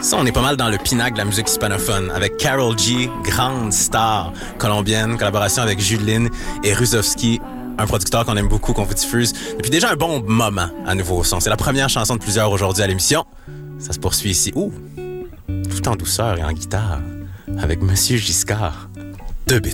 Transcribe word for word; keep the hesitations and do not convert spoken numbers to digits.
Ça, on est pas mal dans le pinacle de la musique hispanophone, avec Karol G, grande star colombienne, collaboration avec Judeline et Rusovski, un producteur qu'on aime beaucoup, qu'on vous diffuse depuis déjà un bon moment à Nouveau Son. C'est la première chanson de plusieurs aujourd'hui à l'émission. Ça se poursuit ici, ouh, tout en douceur et en guitare, avec Monsieur Giscard de Béton.